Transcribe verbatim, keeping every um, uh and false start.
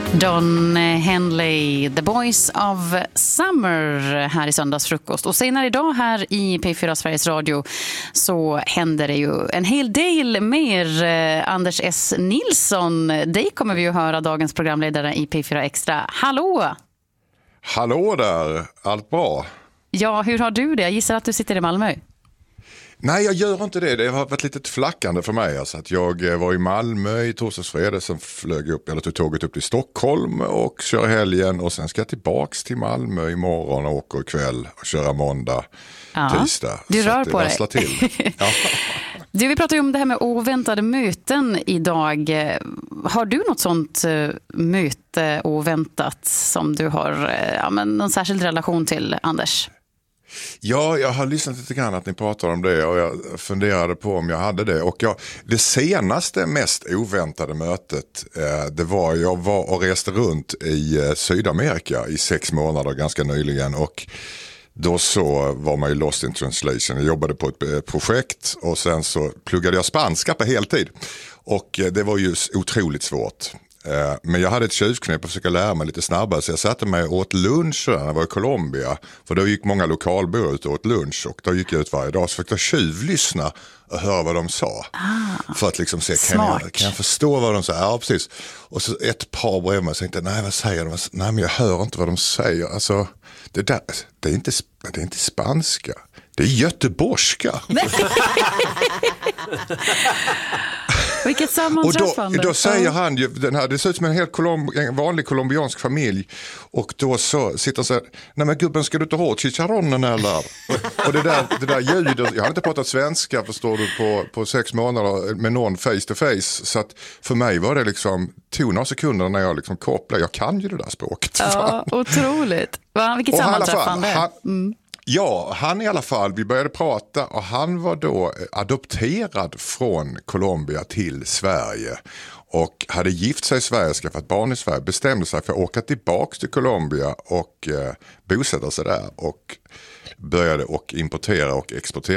Don Henley, The Boys of Summer här i söndagsfrukost. Och senare idag här i P fyra Sveriges Radio så händer det ju en hel del mer. Anders S. Nilsson, dig kommer vi ju höra, dagens programledare i P fyra Extra. Hallå! Hallå där, allt bra? Ja, hur har du det? Jag gissar att du sitter i Malmö. Nej, jag gör inte det. Det har varit lite flackande för mig. Alltså att jag var i Malmö i torsdags fredag, sen flög upp, eller tog tåget upp till Stockholm och kör helgen. Och sen ska jag tillbaks till Malmö imorgon och åker ikväll och köra måndag, ja, tisdag. Du rör så på dig. Till. Ja. Du, vi pratar ju om det här med oväntade möten idag. Har du något sånt möte oväntat som du har, ja, men någon särskild relation till, Anders? Ja, jag har lyssnat lite grann att ni pratar om det och jag funderade på om jag hade det. Och jag, det senaste mest oväntade mötet, eh, det var jag var och reste runt i eh, Sydamerika i sex månader ganska nyligen, och då så var man ju lost in translation. Jag jobbade på ett eh, projekt och sen så pluggade jag spanska på heltid, och eh, det var ju otroligt svårt. Men jag hade ett tjuvknep att försöka lära mig lite snabbare, så jag satte mig och åt lunch när jag var i Colombia, för då gick många lokalbor ut och åt lunch, och då gick jag ut varje dag så fick jag tjuvlyssna och höra vad de sa, ah, för att liksom se, kan jag, kan jag förstå vad de sa? Ja, precis. Och så ett par bredvid mig tänkte, nej, vad säger de? Nej, men jag hör inte vad de säger. Alltså, det där, det är inte, det är inte spanska, det är göteborgska. Vilket sammanträffande. Och då, då säger han ju, den här, det ser ut som en helt kolomb, en vanlig colombiansk familj, och då så sitter han så här, nej men gubben, ska du inte ha chicharronen eller? Och, och det där, det där ljudet, jag hade inte pratat svenska, förstår du, på, på sex månader med någon face to face, så att för mig var det liksom, tog några sekunder när jag liksom kopplade, jag kan ju det där språket. Ja, otroligt. Va, vilket och sammanträffande. Fall, han, mm. Ja, han i alla fall, vi började prata, och han var då adopterad från Colombia till Sverige och hade gift sig i Sverige, skaffat barn i Sverige, bestämde sig för att åka tillbaka till Colombia och eh, bosätta sig där, och började och importera och exportera